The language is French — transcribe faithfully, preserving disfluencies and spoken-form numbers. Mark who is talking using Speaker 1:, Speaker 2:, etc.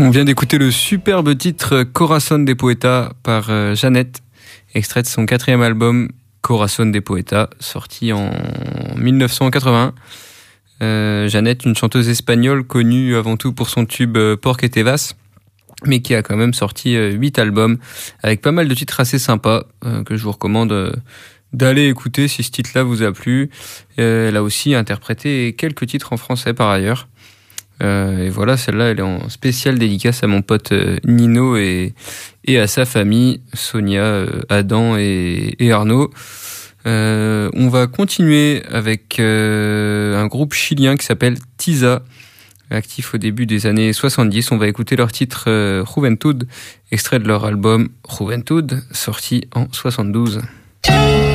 Speaker 1: On vient d'écouter le superbe titre Corazón de Poeta par euh, Jeannette, extrait de son quatrième album Corazón de Poeta, sorti en dix-neuf cent quatre-vingt-un. Euh, Jeannette, une chanteuse espagnole connue avant tout pour son tube euh, Porque te vas, mais qui a quand même sorti euh, huit albums avec pas mal de titres assez sympas euh, que je vous recommande euh, d'aller écouter si ce titre-là vous a plu. Euh, elle a aussi interprété quelques titres en français par ailleurs. Euh, et voilà, celle-là, elle est en spéciale dédicace à mon pote euh, Nino et, et à sa famille, Sonia, euh, Adam et, et Arnaud. Euh, on va continuer avec euh, un groupe chilien qui s'appelle Tiza, actif au début des années soixante-dix. On va écouter leur titre euh, Juventud, extrait de leur album Juventud, sorti en soixante-douze.